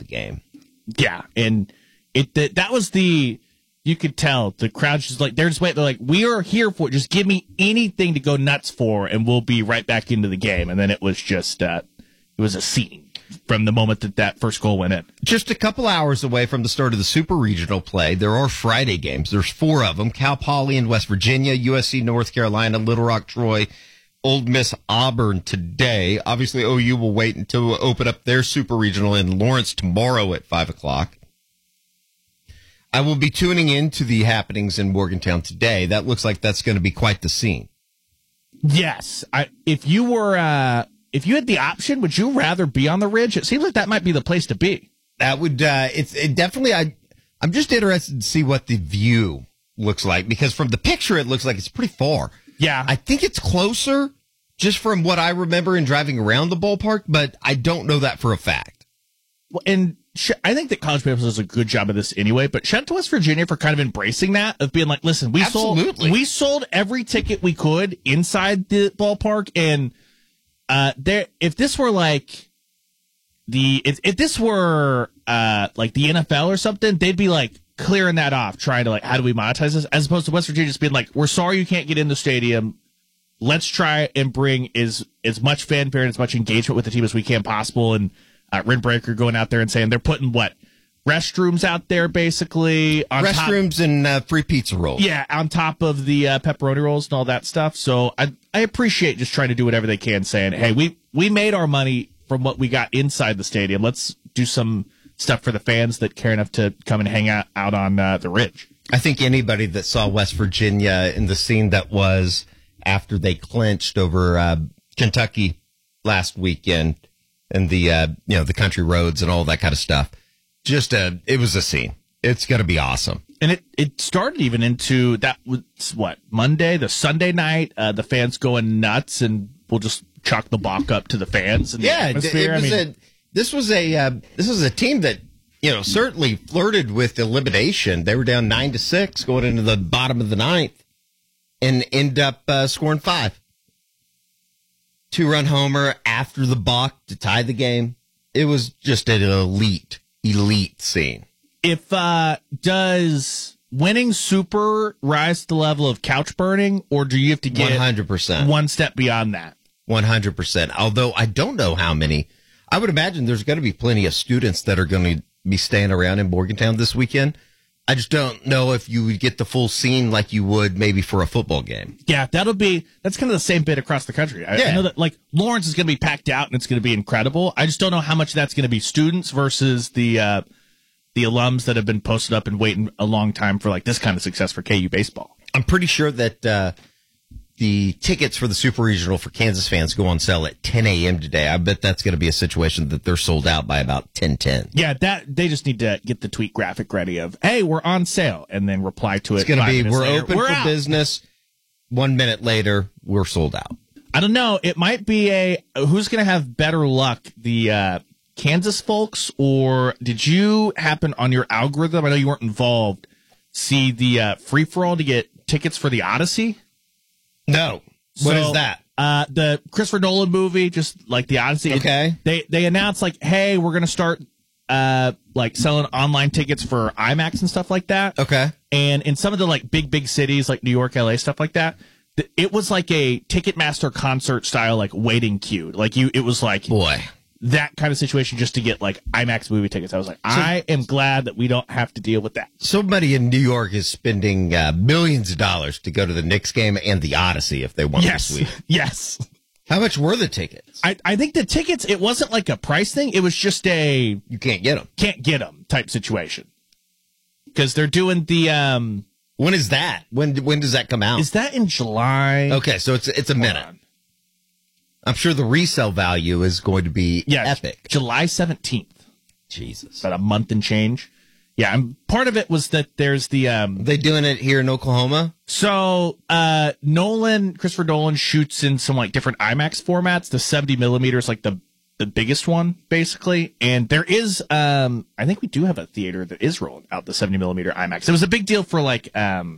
game. Yeah, and that was you could tell the crowd's just like, they're just waiting. They're like, we are here for it. Just give me anything to go nuts for, and we'll be right back into the game. And then it was just, it was a scene from the moment that first goal went in. Just a couple hours away from the start of the Super Regional play, there are Friday games. There's 4 of them. Cal Poly in West Virginia, USC North Carolina, Little Rock Troy, Ole Miss Auburn today. Obviously, OU will wait until we open up their Super Regional in Lawrence tomorrow at 5 o'clock. I will be tuning in to the happenings in Morgantown today. That looks like that's going to be quite the scene. Yes. If you had the option, would you rather be on the Ridge? It seems like that might be the place to be. That would, definitely, I'm just interested to see what the view looks like, because from the picture, it looks like it's pretty far. Yeah. I think it's closer just from what I remember in driving around the ballpark, but I don't know that for a fact. Well, and I think that College Papers does a good job of this anyway, but shout out to West Virginia for kind of embracing that, of being like, listen, we sold every ticket we could inside the ballpark, and if this were like if this were like the NFL or something, they'd be like clearing that off, trying to like, how do we monetize this? As opposed to West Virginia just being like, we're sorry you can't get in the stadium. Let's try and bring as much fanfare and as much engagement with the team as we can possible. And Rindbreaker going out there and saying they're putting restrooms out there basically. Restrooms and free pizza rolls. Yeah, on top of the pepperoni rolls and all that stuff. So I appreciate just trying to do whatever they can, saying, hey, we made our money from what we got inside the stadium. Let's do some stuff for the fans that care enough to come and hang out on the Ridge. I think anybody that saw West Virginia in the scene that was after they clinched over Kentucky last weekend and the the country roads and all that kind of stuff, it was a scene. It's going to be awesome. And it started even into that was Monday, the Sunday night, the fans going nuts, and we'll just chalk the balk up to the fans and the atmosphere. This was a team that certainly flirted with elimination. They were down 9-6 going into the bottom of the ninth, and end up scoring 5. 2-run homer after the balk to tie the game. It was just an elite scene. If does winning Super rise to the level of couch burning, or do you have to get 100% one step beyond that? 100%. Although I don't know how many. I would imagine there's going to be plenty of students that are going to be staying around in Morgantown this weekend. I just don't know if you would get the full scene like you would maybe for a football game. Yeah, that's kind of the same bit across the country. I know that like Lawrence is going to be packed out and it's going to be incredible. I just don't know how much that's going to be students versus the alums that have been posted up and waiting a long time for like this kind of success for KU baseball. I'm pretty sure that the tickets for the Super Regional for Kansas fans go on sale at 10 a.m. today. I bet that's going to be a situation that they're sold out by about 10:10. Yeah, they just need to get the tweet graphic ready of, hey, we're on sale, and then reply to it. It's going to be, we're later, open for business. 1 minute later, we're sold out. I don't know. It might be who's going to have better luck, the Kansas folks, or did you happen on your algorithm? I know you weren't involved. See the free-for-all to get tickets for the Odyssey? No. What is that? The Christopher Nolan movie, just like the Odyssey. Okay. They announced like, hey, we're going to start like selling online tickets for IMAX and stuff like that. Okay. And in some of the like big cities like New York, LA, stuff like that, it was like a Ticketmaster concert style like waiting queue. Like it was like, boy, that kind of situation just to get like IMAX movie tickets. I was like, I am glad that we don't have to deal with that. Somebody in New York is spending millions of dollars to go to the Knicks game and the Odyssey if they want this week. Yes. How much were the tickets? I think the tickets, it wasn't like a price thing. It was just you can't get them type situation. Because they're doing the when is that? When does that come out? Is that in July? Okay, so it's a minute. I'm sure the resale value is going to be epic. July 17th. Jesus. About a month and change. Yeah, and part of it was that there's the they doing it here in Oklahoma? So Christopher Nolan shoots in some like different IMAX formats. The 70 millimeters, like the biggest one, basically. And there is I think we do have a theater that is rolling out the 70 millimeter IMAX. It was a big deal for like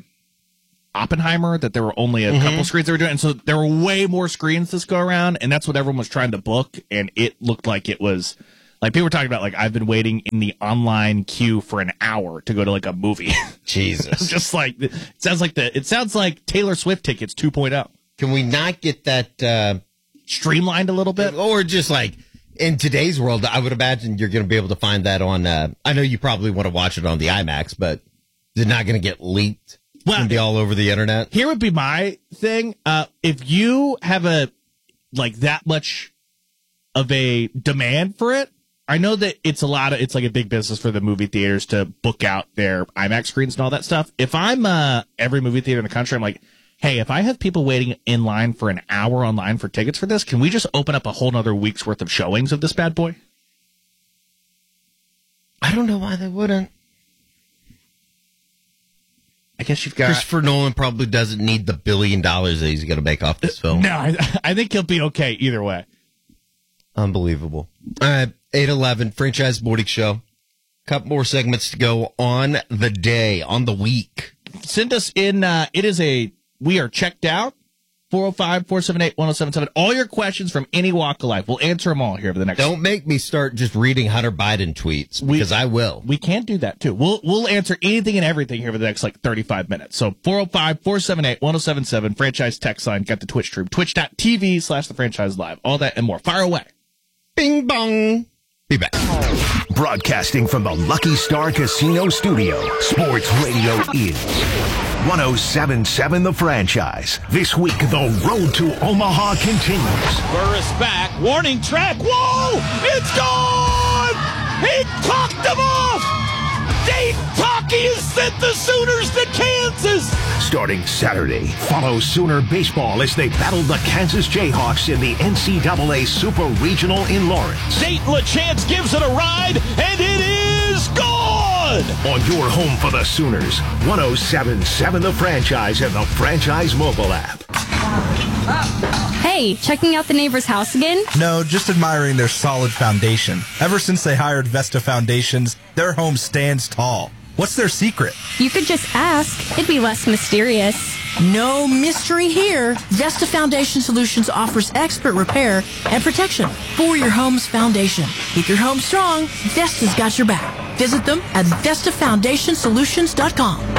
Oppenheimer, that there were only a couple screens they were doing, and so there were way more screens this go around, and that's what everyone was trying to book, and it looked like it was Like, people were talking about, like, I've been waiting in the online queue for an hour to go to, like, a movie. Jesus. Just like, it sounds like Taylor Swift tickets 2.0. Can we not get that streamlined a little bit? Or just like, in today's world, I would imagine you're going to be able to find that on, I know you probably want to watch it on the IMAX, but they're not going to get leaked. Well, and be all over the internet. Here would be my thing. If you have that much of a demand for it, I know that it's like a big business for the movie theaters to book out their IMAX screens and all that stuff. If I'm every movie theater in the country, I'm like, hey, if I have people waiting in line for an hour online for tickets for this, can we just open up a whole nother week's worth of showings of this bad boy? I don't know why they wouldn't. I guess you've got... Christopher Nolan probably doesn't need the $1 billion that he's going to make off this film. No, I think he'll be okay either way. Unbelievable. All right, 8:11 Franchise Morning Show. Couple more segments to go on the day, on the week. Send us in. We are checked out. 405-478-1077. All your questions from any walk of life. We'll answer them all here over the next. Don't make me start just reading Hunter Biden tweets, because I will. We can do that too. We'll answer anything and everything here over the next 35 minutes. So 405-478-1077. Franchise text line. Got the Twitch stream. Twitch.tv/The Franchise Live. All that and more. Fire away. Bing bong. Be back. Broadcasting from the Lucky Star Casino Studio. Sports Radio is 107.7 The Franchise. This week, the road to Omaha continues. Burris back. Warning track. Whoa! It's gone! He talked them off! Dayton Talkie has sent the Sooners to Kansas! Starting Saturday, follow Sooner baseball as they battle the Kansas Jayhawks in the NCAA Super Regional in Lawrence. Dayton LaChance gives it a ride, and it is gone! On your home for the Sooners, 107.7 The Franchise and the Franchise mobile app. Hey, checking out the neighbor's house again? No, just admiring their solid foundation. Ever since they hired Vesta Foundations, their home stands tall. What's their secret? You could just ask. It'd be less mysterious. No mystery here. Vesta Foundation Solutions offers expert repair and protection for your home's foundation. Keep your home strong. Vesta's got your back. Visit them at VestaFoundationSolutions.com.